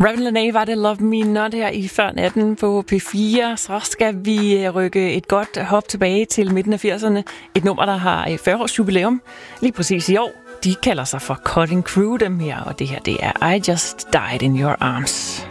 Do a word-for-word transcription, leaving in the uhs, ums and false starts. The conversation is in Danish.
Raven Lenae var det Love Me Not her i før natten på P fire. Så skal vi rykke et godt hop tilbage til midten af firserne. Et nummer, der har fyrre års jubilæum lige præcis i år. De kalder sig for Cutting Crew, dem her, og det her det er I Just Died in Your Arms.